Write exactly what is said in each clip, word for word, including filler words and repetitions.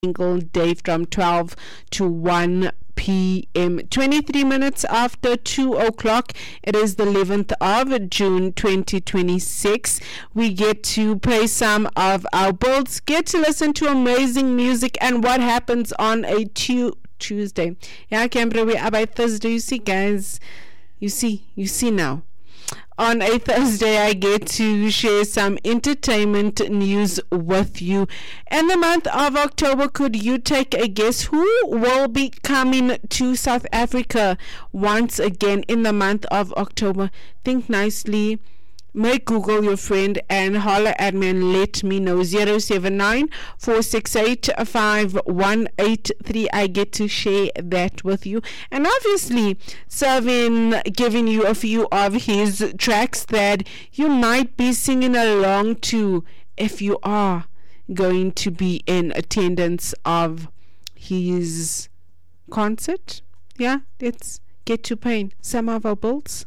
single day from twelve to one p m twenty-three minutes after two o'clock. It is the eleventh of June twenty twenty-six. We get to pay some of our bills, get to listen to amazing music, and what happens on a tu- Tuesday. Yeah, Canberra, we are by Thursday. You see, guys, you see, you see now. On a Thursday, I get to share some entertainment news with you. In the month of October, could you take a guess who will be coming to South Africa once again in the month of October? Think nicely. Make Google your friend and holler at me and let me know. zero seven nine, four six eight, five one eight three. I get to share that with you. And obviously, Servin giving you a few of his tracks that you might be singing along to if you are going to be in attendance of his concert. Yeah, let's get to paying some of our bills.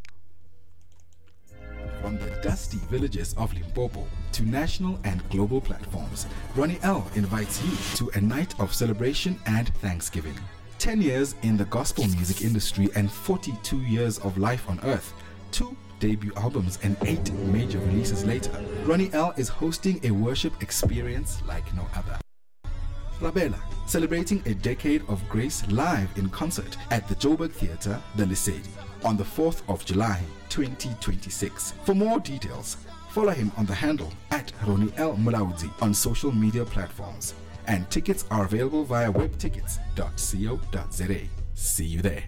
From the dusty villages of Limpopo to national and global platforms, Ronnie L invites you to a night of celebration and thanksgiving. ten years in the gospel music industry and forty-two years of life on earth, two debut albums and eight major releases later, Ronnie L is hosting a worship experience like no other. Rabela, celebrating a decade of grace live in concert at the Joburg Theatre, the Lesedi, on the fourth of July, twenty twenty-six. For more details, follow him on the handle at Ronnie L Mulaudzi on social media platforms. And tickets are available via web tickets dot co dot za. See you there.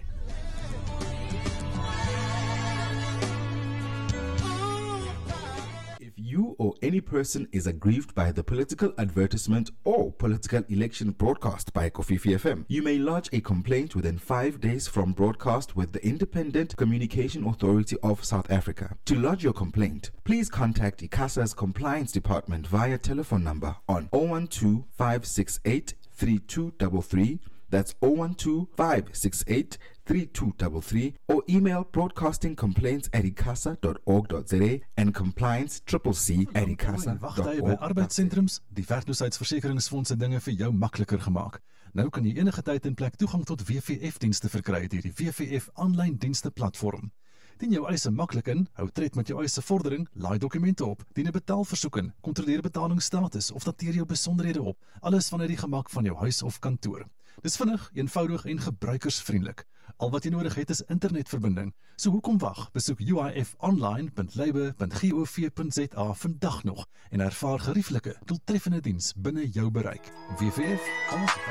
You or any person is aggrieved by the political advertisement or political election broadcast by Kofifi F M, you may lodge a complaint within five days from broadcast with the Independent Communication Authority of South Africa. To lodge your complaint, please contact ICASA's Compliance Department via telephone number on zero one two, five six eight, three two three three. That's zero one two, five six eight, three two three three, or email broadcastingcomplaints at icasa dot org dot za and compliance triple C at icasa dot org. By arbeidssentrums, die werkloosheidsversekeringsfondse dinge vir jou makliker gemaak. Nou kan jy enige tyd en plek toegang tot W V F-dienste verkry deur die W V F aanlyn dienste platform. Dien jou eise maklik in, hou tred met jou eise vordering, laai dokumente op, dien 'n betaalversoek in, kontroleer betalingsstatus of dateer jou besonderhede op, alles vanuit die gemak van jou huis of kantoor. Dis vinnig, eenvoudig en gebruikersvriendelik. Al wat jy nodig het is internetverbinding. So hoekom wag? Besoek u i f online dot labour dot gov dot za vandag nog en ervaar gerieflike, doeltreffende diens binne jou bereik. W V F, ons